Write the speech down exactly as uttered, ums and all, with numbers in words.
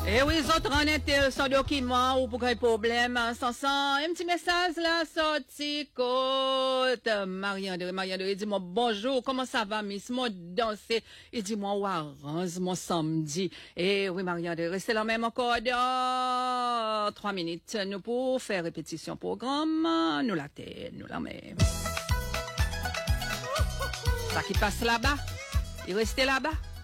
Eh oui, autres en est sans document ou pour quel problème, sans sans, un petit message là, sorti, côte, Mariandre, Mariandre, il dit moi bonjour, comment ça va, miss, moi danser, il dit moi, arrange mon samedi. Eh oui, Mariandre, restez là même encore dans trois minutes, nous pour faire répétition programme, nous la tête, nous la même. Ça qui passe là-bas, il reste là-bas.